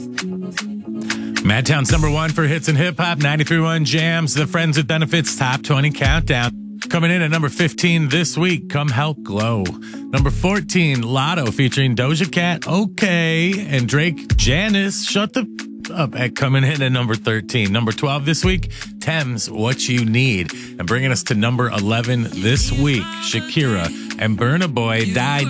Madtown's number one for hits and hip hop. 93.1 Jams, the Friends with Benefits Top 20 Countdown. Coming in at number 15 this week, Come Help Glow. Number 14, Lotto featuring Doja Cat, Okay, and Drake, Janice, Shut the Up at coming in at number 13. Number 12 this week, Thames, What You Need. And bringing us to number 11 this week, Shakira and Burna Boy, Die